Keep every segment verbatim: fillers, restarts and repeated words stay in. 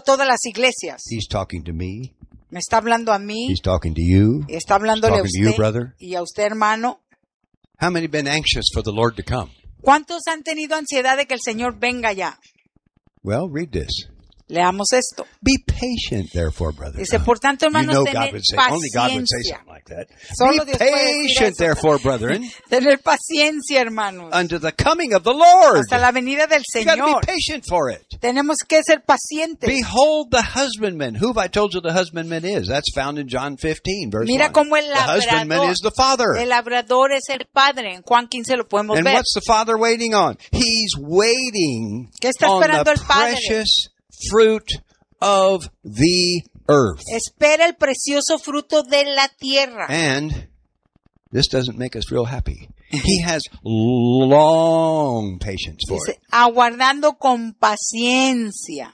todas las iglesias. He's talking to me. Me está hablando a mí, He's talking to you. está hablándole a He's talking to you, usted brother. y a usted, hermano. How many have been anxious for the Lord to come? ¿Cuántos han tenido ansiedad de que el Señor venga ya? Well, read this. Leamos esto. Be patient, therefore, brother. Dice, por tanto, You hermanos, know God tener would say, only God would say paciencia. something like that. Solo Be Dios puede decir patient, eso. therefore, brethren, Tener paciencia, hermanos, unto the coming of the Lord. hasta la venida del You got to Señor. be patient for it. Tenemos que ser pacientes. Behold the husbandman. Who have I told you the husbandman is? That's found in John fifteen, verse Mira one. cómo el The husbandman labrador, is the father. el labrador es el padre. En Juan quince lo podemos And ver. what's the father waiting on? He's waiting ¿Qué está on esperando the el padre? precious fruit of the earth. Espera el precioso fruto de la tierra. And this doesn't make us real happy. He has long patience for Dice, it. aguardando con paciencia.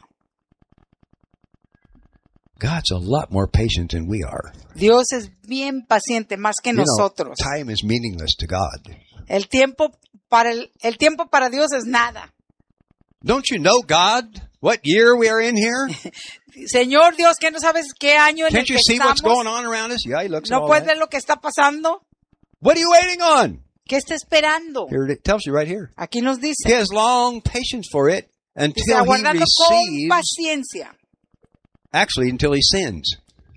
God's a lot more patient than we are. Dios es bien paciente, más que You know, nosotros. time is meaningless to God. El tiempo para el, el tiempo para Dios es nada. Don't you know, God, what year we are in here? Señor Dios, ¿qué no sabes qué año en el Can't que you see what's estamos? going on around us? Yeah, he looks at ¿No all puedes that. ver lo que está pasando? What are you waiting on? ¿Qué está esperando? Here it tells you right here. Aquí nos He dice, has long patience for it dice until he aguardando con receives, paciencia actually until he sins.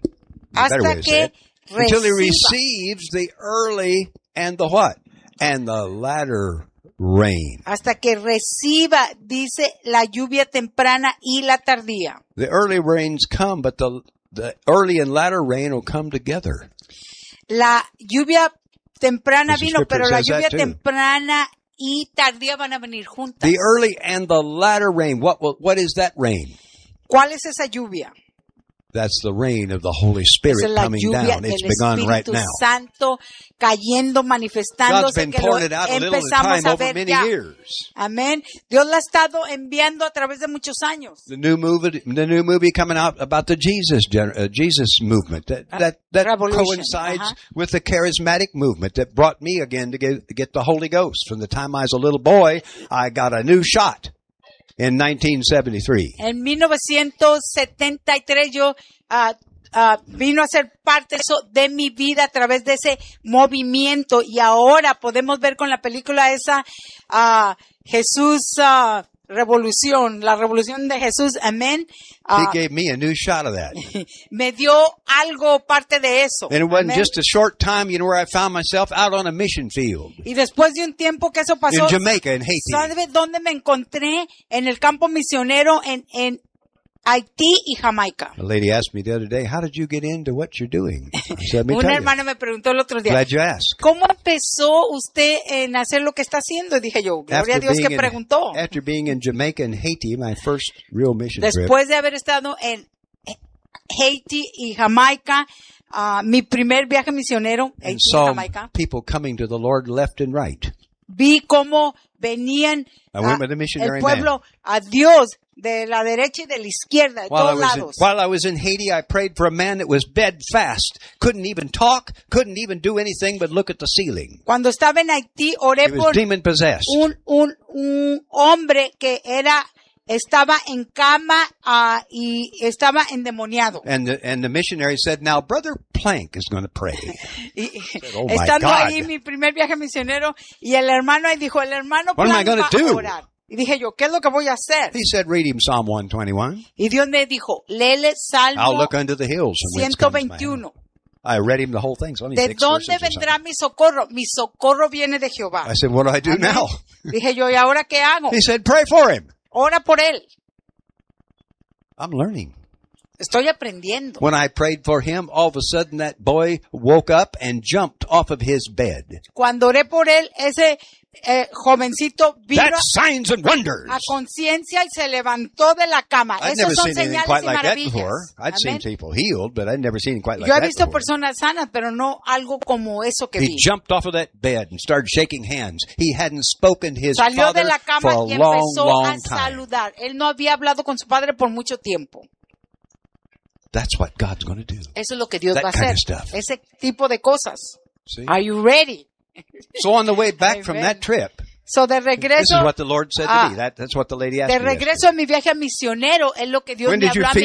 A better way hasta to say que it. Until he reciba, receives the early and the what? And the latter rain. hasta que reciba, dice, la lluvia temprana y la tardía. The early rains come, but the the early and latter rain will come together. La lluvia temprana Pues el vino, scripture pero la says that lluvia too. temprana y tardía van a venir juntas. The early and the latter rain. What will, what is that rain? ¿Cuál es esa lluvia? That's the rain of the Holy Esa Spirit es la coming lluvia down. del It's begun right Espíritu now. Santo cayendo, God's manifestándose, been que lo pouring it out a little at a empezamos time a over ver many ya. years. Amén. Dios la ha estado enviando a través de muchos años. The new movie, the new movie coming out about the Jesus gen- uh, Jesus movement that that that Revolution. coincides Uh-huh. with the charismatic movement that brought me again to get get the Holy Ghost. From the time I was a little boy, I got a new shot in nineteen seventy-three. En mil novecientos setenta y tres yo ah, ah, vino a ser parte eso de mi vida a través de ese movimiento y ahora podemos ver con la película esa ah, Jesús ah, Revolución, la revolución de Jesús, amén. He Ah, gave me a new shot of that. me dio algo parte de eso. And it wasn't amén. just a short time, you know, where I found myself out on a mission field Y después de un tiempo que eso pasó, in Jamaica and Haiti. ¿sabe dónde me encontré? En el campo misionero en, en Haití y Jamaica. A lady asked me the other day, "How did you get into what you're doing?" I said, "Let me Una tell you." hermana me preguntó el otro día, Glad you asked. ¿cómo empezó usted en hacer lo que está haciendo? Y dije yo, gloria a Dios que in, preguntó. after being in Jamaica and Haiti, my first real mission trip, Después de haber estado en Haití y Jamaica, ah, mi primer viaje misionero, and Haití y saw Jamaica, people coming to the Lord left and right. vi cómo venían I went ah, with a missionary el pueblo a Dios de la derecha y de la izquierda, de While I, todos was in, lados. while I was in Haiti, I prayed for a man that was bedfast, couldn't even talk, couldn't even do anything but look at the ceiling. Cuando estaba en Haití, oré He was por demon possessed. un, un, un hombre que era, estaba en cama ah, y estaba endemoniado. And the, and the missionary said, "Now, Brother Plank is going to pray." Y, "Oh, my estando God." ahí mi primer viaje misionero y el hermano ahí dijo, el hermano What am I Plank gonna va a do? orar. Y dije yo, ¿qué es lo que voy a hacer? He said, "Read him Psalm one twenty-one. Y Dios me dijo, léele I'll Salmo look unto the hills from whence ciento comes my help." veintiuno. I read him the whole thing. It's only ¿De six dónde verses or vendrá something. mi socorro? Mi socorro viene de Jehová. I said, "What do I do Amén. now?" Dije yo, ¿y ahora qué hago? He said, "Pray for him." Ora por él. I'm learning. Estoy aprendiendo. When I prayed for him, all of a sudden that boy woke up and jumped off of his bed. Cuando oré por él, ese eh, jovencito vino That's signs and wonders. a conciencia y se levantó de la cama. I'd never Esas son seen anything señales quite y like that maravillas. before. I'd seen Amén. people healed, but I'd never seen it quite like Yo he that visto before. personas sanas, pero no algo como eso que He vi. jumped off of that bed and started shaking hands. He hadn't spoken to his Salió de father la for cama a y long, empezó a long time. saludar. Él no había hablado con su padre por mucho tiempo. That's what God's going to do. Eso es lo que Dios That va a kind hacer. of stuff. Ese tipo de cosas. See? Are you ready? So on the way back from Amen. that trip, So de this is regreso, what the Lord said to ah, me. That, that's what the lady asked de me yesterday. regreso a mi viaje misionero, es lo que Dios When me did you habló a feel